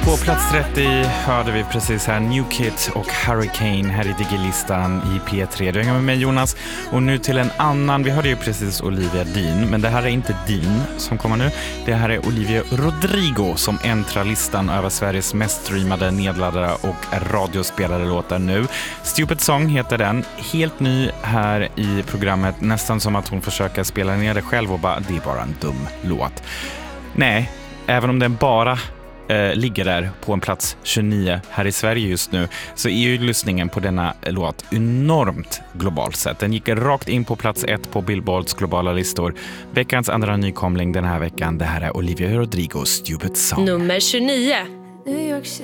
På plats 30 hörde vi precis här New Kid och Hurricane här i Digilistan i P3. Du hänger med mig Jonas och nu till en annan. Vi hörde ju precis Olivia Dean, men det här är inte Dean som kommer nu. Det här är Olivia Rodrigo som äntrar listan över Sveriges mest streamade, nedladdade och radiospelade låtar nu. Stupid Song heter den. Helt ny här i programmet. Nästan som att hon försöker spela ner det själv och bara, det är bara en dum låt. Nej, även om den bara ligger där på en plats 29 här i Sverige just nu, så är ju lyssningen på denna låt enormt globalt sett. Den gick rakt in på plats 1 på Billboards globala listor. Veckans andra nykomling den här veckan, det här är Olivia Rodrigo, Stupid Song. Nummer 29. New York City.